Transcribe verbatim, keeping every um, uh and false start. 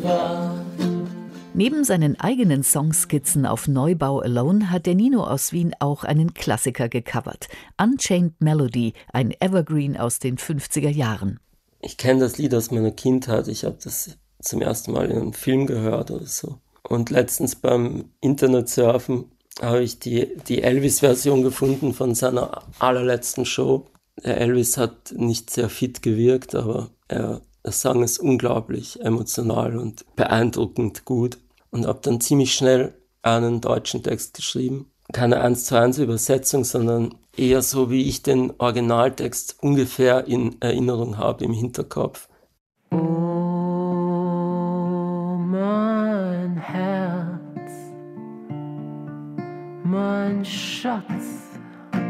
war. Neben seinen eigenen Songskizzen auf Neubau Alone hat der Nino aus Wien auch einen Klassiker gecovert. Unchained Melody, ein Evergreen aus den fünfziger Jahren. Ich kenne das Lied aus meiner Kindheit. Ich habe das zum ersten Mal in einem Film gehört oder so. Und letztens beim Internetsurfen habe ich die, die Elvis-Version gefunden von seiner allerletzten Show. Der Elvis hat nicht sehr fit gewirkt, aber er, er sang es unglaublich emotional und beeindruckend gut. Und habe dann ziemlich schnell einen deutschen Text geschrieben. Keine eins zu eins Übersetzung, sondern eher so, wie ich den Originaltext ungefähr in Erinnerung habe, im Hinterkopf. Oh, mein Herz, mein Schatz,